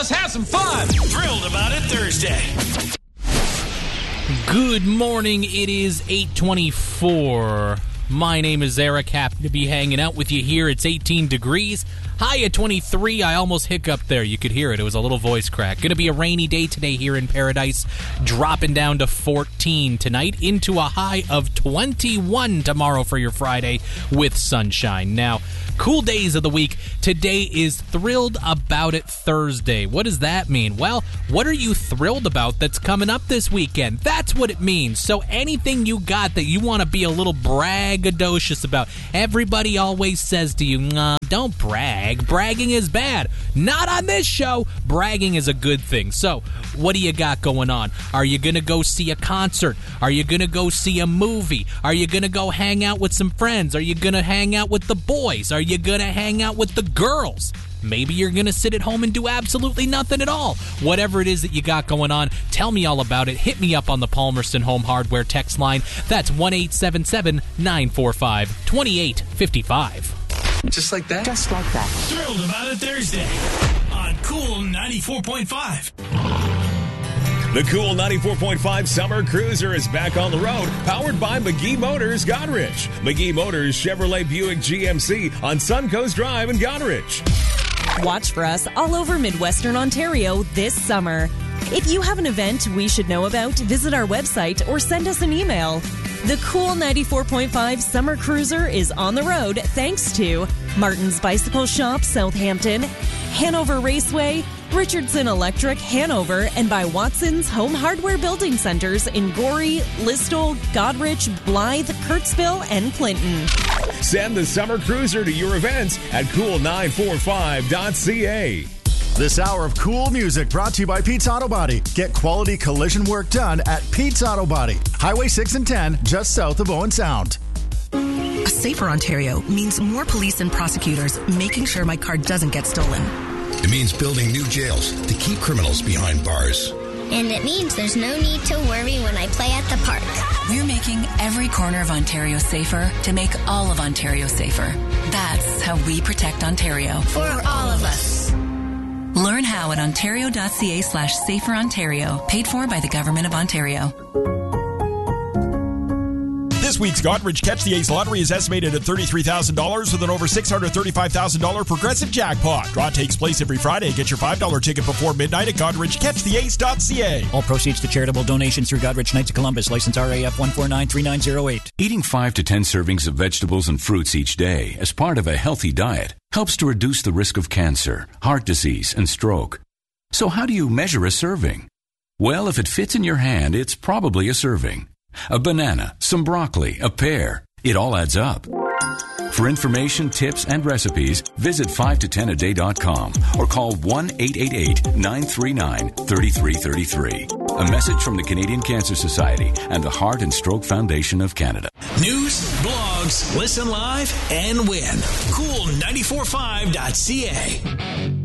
Let's have some fun. Thrilled About It Thursday. Good morning. It is 8:24. My name is Eric. Happy to be hanging out with you here. It's 18 degrees. High at 23. I almost hiccuped there. You could hear it. It was a little voice crack. Going to be a rainy day today here in Paradise. Dropping down to 14 tonight. Into a high of 21 tomorrow for your Friday with sunshine. Now, cool days of the week. Today is Thrilled About It Thursday. What does that mean? Well, what are you thrilled about that's coming up this weekend? That's what it means. So anything you got that you want to be a little braggadocious about. Everybody always says to you, nah, don't brag. Bragging is bad. Not on this show. Bragging is a good thing. So, what do you got going on? Are you going to go see a concert? Are you going to go see a movie? Are you going to go hang out with some friends? Are you going to hang out with the boys? Are you going to hang out with the girls? Maybe you're going to sit at home and do absolutely nothing at all. Whatever it is that you got going on, tell me all about it. Hit me up on the Palmerston Home Hardware text line. That's 1-877-945-2855. Just like that? Just like that. Thrilled About It Thursday on Cool 94.5. The Cool 94.5 Summer Cruiser is back on the road, powered by McGee Motors, Goderich. McGee Motors Chevrolet Buick GMC on Suncoast Drive in Goderich. Watch for us all over Midwestern Ontario this summer. If you have an event we should know about, visit our website or send us an email. The Cool 94.5 Summer Cruiser is on the road thanks to Martin's Bicycle Shop, Southampton, Hanover Raceway, Richardson Electric, Hanover, and by Watson's Home Hardware Building Centers in Gorey, Listowel, Goderich, Blythe, Kirksville, and Clinton. Send the Summer Cruiser to your events at cool945.ca. This hour of cool music brought to you by Pete's Auto Body. Get quality collision work done at Pete's Auto Body. Highway 6 and 10, just south of Owen Sound. A safer Ontario means more police and prosecutors making sure my car doesn't get stolen. It means building new jails to keep criminals behind bars. And it means there's no need to worry when I play at the park. We're making every corner of Ontario safer to make all of Ontario safer. That's how we protect Ontario. For all of us. Learn how at ontario.ca/saferontario. Paid for by the Government of Ontario. This week's Goderich Catch the Ace lottery is estimated at $33,000 with an over $635,000 progressive jackpot. Draw takes place every Friday. Get your $5 ticket before midnight at GoderichCatchTheAce.ca. All proceeds to charitable donations through Goderich Knights of Columbus. License RAF 1493908. Eating 5 to 10 servings of vegetables and fruits each day as part of a healthy diet helps to reduce the risk of cancer, heart disease, and stroke. So how do you measure a serving? Well, if it fits in your hand, it's probably a serving. A banana, some broccoli, a pear. It all adds up. For information, tips, and recipes, visit 5to10aday.com or call 1-888-939-3333. A message from the Canadian Cancer Society and the Heart and Stroke Foundation of Canada. News, blogs, listen live, and win. Cool945.ca.